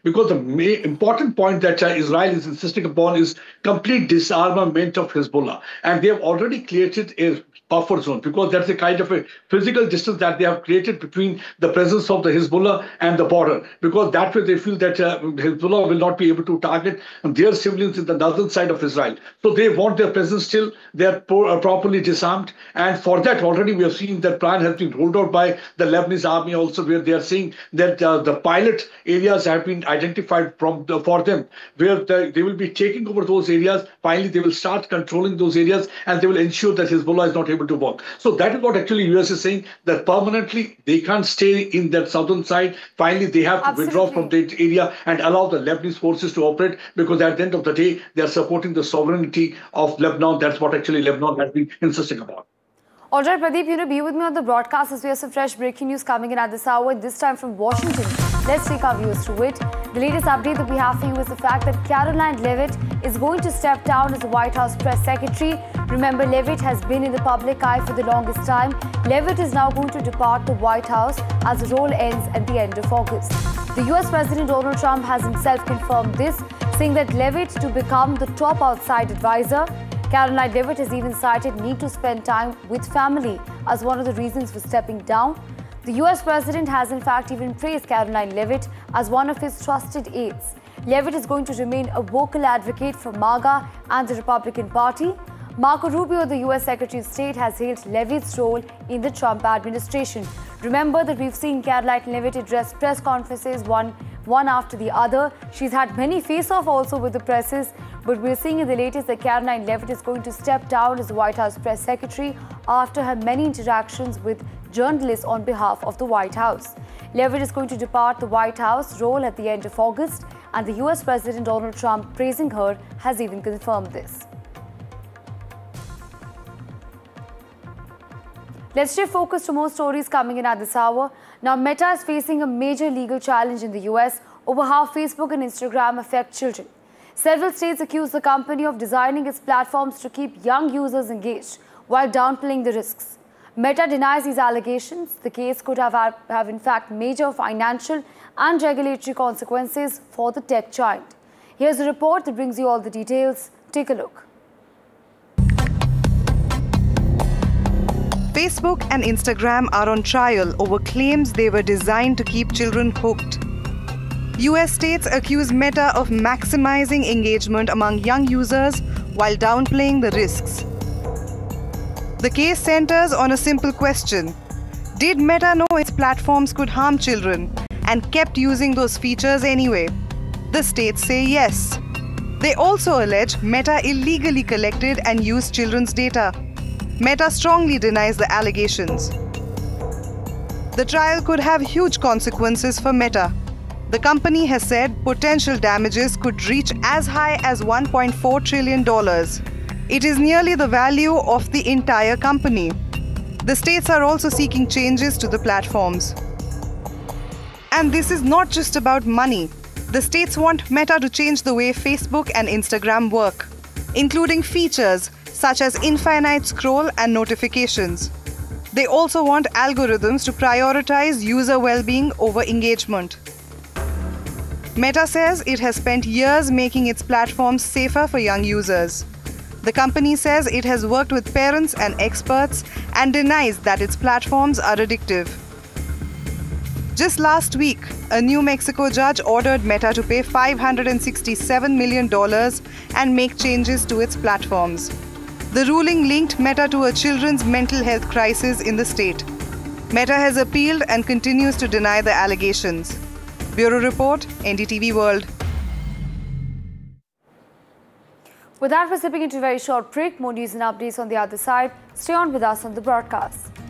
because the important point that Israel is insisting upon is complete disarmament of Hezbollah. And they have already created a buffer zone, because that's a kind of a physical distance that they have created between the presence of the Hezbollah and the border, because that way they feel that Hezbollah will not be able to target their civilians in the northern side of Israel. So they want their presence still. They are properly disarmed. And for that, already we have seen that plan has been rolled out by the Lebanese army also, where they are saying that the pilot areas have been identified for them, where they will be taking over those areas. Finally, they will start controlling those areas, and they will ensure that Hezbollah is not able to work. So that is what actually US is saying, that permanently they can't stay in that southern side. Finally, they have to withdraw from that area and allow the Lebanese forces to operate, because at the end of the day, they are supporting the sovereignty of Lebanon. That's what actually Lebanon has been insisting about. All right, Pradeep, be with me on the broadcast as we have some fresh breaking news coming in at this hour, this time from Washington. Let's take our viewers through it. The latest update that we have for you is the fact that Caroline Leavitt is going to step down as the White House press secretary. Remember, Leavitt has been in the public eye for the longest time. Leavitt is now going to depart the White House as the role ends at the end of August. The US President Donald Trump has himself confirmed this, saying that Leavitt to become the top outside advisor. Caroline Leavitt has even cited need to spend time with family as one of the reasons for stepping down. The US President has in fact even praised Caroline Leavitt as one of his trusted aides. Leavitt is going to remain a vocal advocate for MAGA and the Republican Party. Marco Rubio, the US Secretary of State, has hailed Leavitt's role in the Trump administration. Remember that we've seen Caroline Leavitt address press conferences one after the other. She's had many face-off also with the presses, but we're seeing in the latest that Caroline Leavitt is going to step down as the White House press secretary after her many interactions with journalists on behalf of the White House. Leavitt is going to depart the White House role at the end of August, and the US President Donald Trump, praising her, has even confirmed this. Let's shift focus to more stories coming in at this hour. Now, Meta is facing a major legal challenge in the US over how Facebook and Instagram affect children. Several states accuse the company of designing its platforms to keep young users engaged while downplaying the risks. Meta denies these allegations. The case could have in fact major financial and regulatory consequences for the tech giant. Here's a report that brings you all the details. Take a look. Facebook and Instagram are on trial over claims they were designed to keep children hooked. US states accuse Meta of maximizing engagement among young users while downplaying the risks. The case centers on a simple question: did Meta know its platforms could harm children and kept using those features anyway? The states say yes. They also allege Meta illegally collected and used children's data. Meta strongly denies the allegations. The trial could have huge consequences for Meta. The company has said potential damages could reach as high as $1.4 trillion. It is nearly the value of the entire company. The states are also seeking changes to the platforms. And this is not just about money. The states want Meta to change the way Facebook and Instagram work, including features such as infinite scroll and notifications. They also want algorithms to prioritize user well-being over engagement. Meta says it has spent years making its platforms safer for young users. The company says it has worked with parents and experts and denies that its platforms are addictive. Just last week, a New Mexico judge ordered Meta to pay $567 million and make changes to its platforms. The ruling linked Meta to a children's mental health crisis in the state. Meta has appealed and continues to deny the allegations. Bureau Report, NDTV World. With that, we're stepping into a very short break. More news and updates on the other side. Stay on with us on the broadcast.